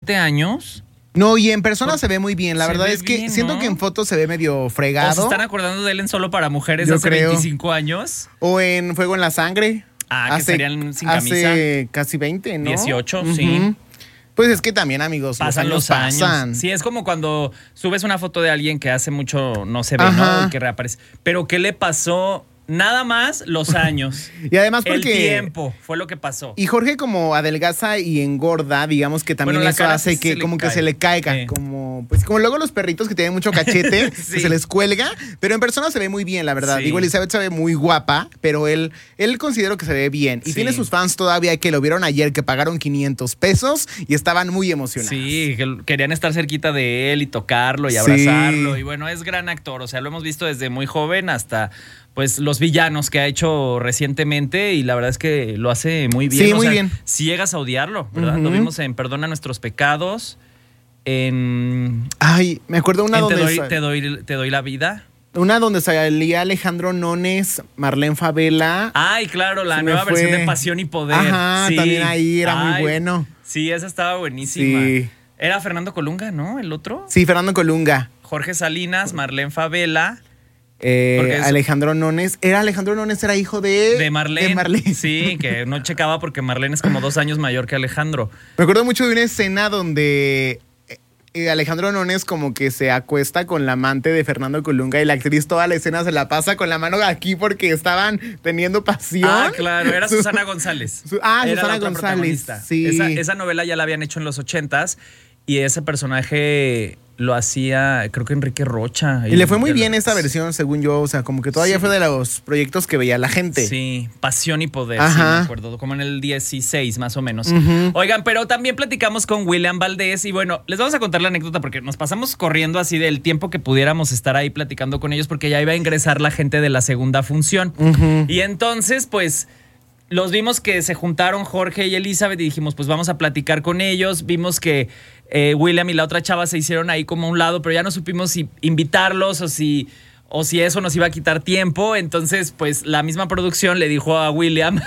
27 años. No, y en persona se ve muy bien. La verdad es que bien, siento que en fotos se ve medio fregado. ¿O se están acordando de él en Solo para Mujeres Yo hace creo. 25 años? O en Fuego en la Sangre. Que serían sin camisa. Hace casi 20, ¿no? 18, sí. Pues es que también, amigos, Pasan los años. pasan. Sí, es como cuando subes una foto de alguien que hace mucho no se ve, Ajá. ¿no? Y que reaparece. Pero ¿qué le pasó? Nada más los años. Y además porque... El tiempo fue lo que pasó. Y Jorge como adelgaza y engorda, digamos que también Bueno, la eso cara hace sí que se como le que cae. se le caiga. Sí. Como luego los perritos que tienen mucho cachete, Sí. que se les cuelga. Pero en persona se ve muy bien, la verdad. Sí. Digo, Elizabeth se ve muy guapa, pero él considero que se ve bien. Y Sí. tiene sus fans todavía que lo vieron ayer, que pagaron 500 pesos y estaban muy emocionados. Sí, que querían estar cerquita de él y tocarlo y Sí. abrazarlo. Y bueno, es gran actor. O sea, lo hemos visto desde muy joven hasta pues los villanos que ha hecho recientemente. Y la verdad es que lo hace muy bien. Sí, o muy sea, bien. Si llegas a odiarlo, ¿verdad? Ujú. Lo vimos en Perdona Nuestros Pecados. En Ay, me acuerdo una Te donde... doy la vida. Una donde salía Alejandro Nones, Marlene Favela. Ay, claro, la Se me nueva fue. versión de Pasión y Poder. Ajá, Sí. también ahí era muy Ay, bueno. Sí, esa estaba buenísima. Sí. Era Fernando Colunga, ¿no? El otro. Sí, Fernando Colunga. Jorge Salinas, Marlene Favela. Porque es- Alejandro Nones. Alejandro Nones era hijo de Marlene. De Marlene. Sí, que no checaba porque Marlene es como 2 años mayor que Alejandro. Me acuerdo mucho de una escena donde Alejandro Nones como que se acuesta con la amante de Fernando Colunga y la actriz toda la escena se la pasa con la mano aquí porque estaban teniendo pasión. Ah, claro, era Susana González. Susana Era la otra González. protagonista. Sí. Esa novela ya la habían hecho en los 80s y ese personaje lo hacía, creo que Enrique Rocha. Y le fue muy bien esta versión, según yo. O sea, como que todavía Sí. fue de los proyectos que veía la gente. Sí, Pasión y Poder, Ajá. sí, me acuerdo, como en el 16 más o menos. Ujú. Oigan, pero también platicamos con William Valdés y bueno, les vamos a contar la anécdota porque nos pasamos corriendo así del tiempo que pudiéramos estar ahí platicando con ellos porque ya iba a ingresar la gente de la segunda función. Ujú. Y entonces, pues, los vimos que se juntaron Jorge y Elizabeth y dijimos, pues vamos a platicar con ellos. Vimos que William y la otra chava se hicieron ahí como a un lado, pero ya no supimos si invitarlos o si eso nos iba a quitar tiempo. Entonces, pues la misma producción le dijo a William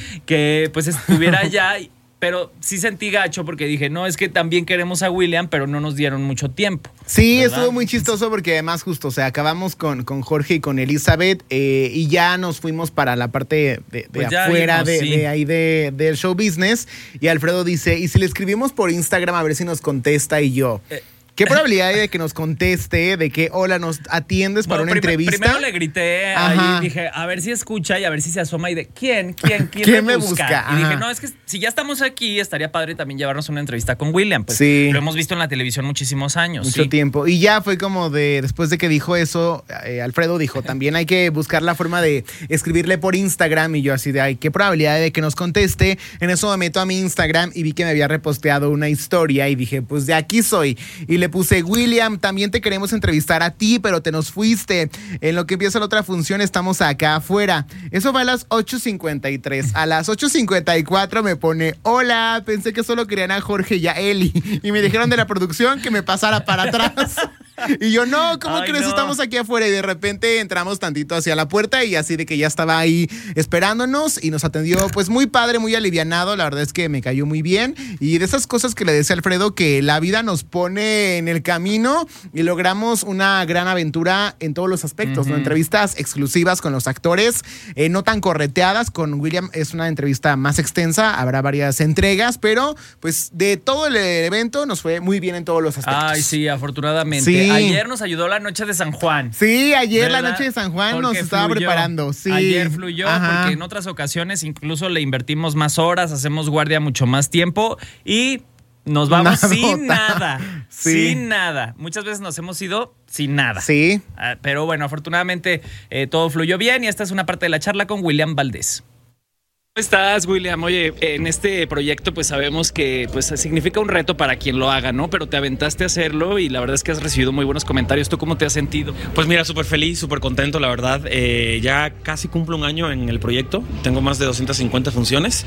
que pues estuviera allá. Pero sí sentí gacho porque dije, no, es que también queremos a William, pero no nos dieron mucho tiempo. Sí, ¿verdad? estuvo muy chistoso porque además justo, o sea, acabamos con Jorge y con Elizabeth y ya nos fuimos para la parte de Pues ya afuera vimos, sí. de ahí del show business y Alfredo dice, ¿y si le escribimos por Instagram a ver si nos contesta? Y yo, ¿qué probabilidad hay de que nos conteste, de que, hola, nos atiendes para Bueno, una entrevista? Primero le grité Ajá. ahí, dije, a ver si escucha y a ver si se asoma y de, ¿quién ¿Quién me me busca? busca? Y dije, Ajá. no, es que si ya estamos aquí, estaría padre también llevarnos una entrevista con William. Pues Sí. lo hemos visto en la televisión muchísimos años. Mucho sí. tiempo. Y ya fue como después de que dijo eso, Alfredo dijo, también hay que buscar la forma de escribirle por Instagram. Y yo así de, ay, qué probabilidad de que nos conteste. En eso me meto a mi Instagram y vi que me había reposteado una historia y dije, pues de aquí soy. Y le puse, William, también te queremos entrevistar a ti, pero te nos fuiste. En lo que empieza la otra función estamos acá afuera. Eso fue a las 8:53. A las 8:54 me pone, hola, pensé que solo querían a Jorge y a Eli. Y me dijeron de la producción que me pasara para atrás. Y yo, no, ¿cómo Ay, crees? no. Estamos aquí afuera. Y de repente entramos tantito hacia la puerta y así de que ya estaba ahí esperándonos y nos atendió pues muy padre, muy alivianado. La verdad es que me cayó muy bien. Y de esas cosas que le decía Alfredo, que la vida nos pone en el camino y logramos una gran aventura en todos los aspectos, ¿no? Entrevistas exclusivas con los actores, no tan correteadas. Con William es una entrevista más extensa, habrá varias entregas, pero pues de todo el evento nos fue muy bien en todos los aspectos. Ay, sí, afortunadamente. Sí. Ayer nos ayudó la noche de San Juan. Sí, ayer la ¿Verdad? noche de San Juan nos Porque estaba fluyó. preparando. Sí. Ayer fluyó Ajá. porque en otras ocasiones incluso le invertimos más horas, hacemos guardia mucho más tiempo y nos vamos Nadota. sin nada. Sí. Sin nada. Muchas veces nos hemos ido sin nada. Sí. Pero bueno, afortunadamente todo fluyó bien y esta es una parte de la charla con William Valdés. ¿Cómo estás, William? Oye, en este proyecto pues sabemos que pues significa un reto para quien lo haga, ¿no? Pero te aventaste a hacerlo y la verdad es que has recibido muy buenos comentarios. ¿Tú cómo te has sentido? Pues mira, súper feliz, súper contento, la verdad. Ya casi cumplo un año en el proyecto. Tengo más de 250 funciones.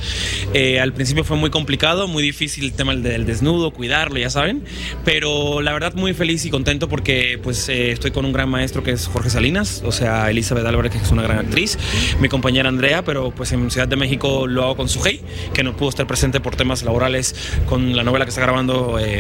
Al principio fue muy complicado, muy difícil el tema del desnudo, cuidarlo, ya saben. Pero la verdad muy feliz y contento porque pues estoy con un gran maestro que es Jorge Salinas, o sea, Elizabeth Álvarez, que es una gran actriz, mi compañera Andrea, pero pues en Ciudad de México lo hago con Sujei, que no pudo estar presente por temas laborales con la novela que está grabando